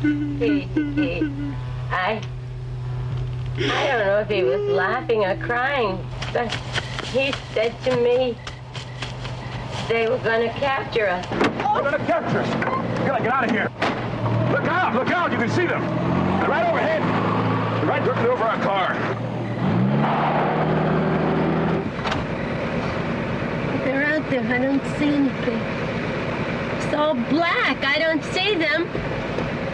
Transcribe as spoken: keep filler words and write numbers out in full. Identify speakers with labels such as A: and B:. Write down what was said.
A: he, he, I, I don't know if he was laughing or crying, but he said to me they were going to capture us.
B: They're going to capture us. We gotta get out of here. Look out, look out, you can see them. They're right overhead. They're right directly over our car.
A: They're out there. I don't see anything. It's all black. I don't see them.